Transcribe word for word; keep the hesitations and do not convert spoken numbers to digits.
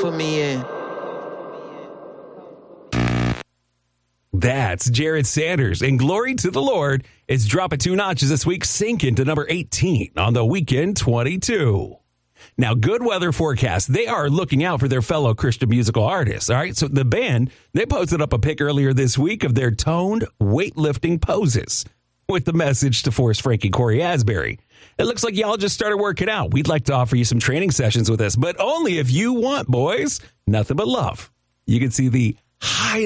for me in. That's Jared Sanders, and Glory to the Lord is dropping two notches this week, sinking to number eighteen on the Weekend twenty-two. Now, good weather forecast. They are looking out for their fellow Christian musical artists. All right, so the band, they posted up a pic earlier this week of their toned weightlifting poses with the message to Forrest Frank and Corey Asbury. It looks like y'all just started working out. We'd like to offer you some training sessions with us, but only if you want, boys. Nothing but love. You can see the high